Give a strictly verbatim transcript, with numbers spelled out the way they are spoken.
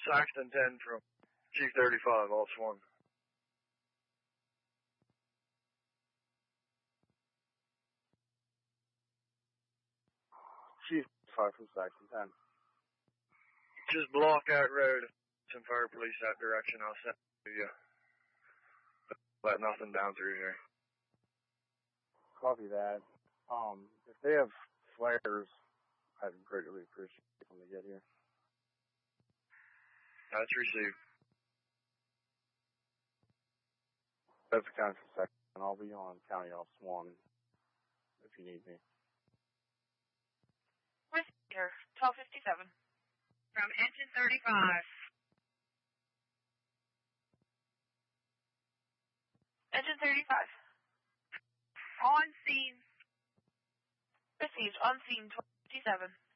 Saxton ten from Chief thirty-five, all sworn. Chief five from Saxton ten. Just block out road. Some fire police that direction. I'll send to you. Let nothing down through here. Copy that. Um, if they have flares, I'd greatly appreciate it when they get here. That's received. That's the county for Saxton, and I'll be on County Office one if you need me. Whisker, twelve fifty-seven. From engine thirty-five. Engine thirty-five. On scene. Received. On scene, twelve fifty-seven.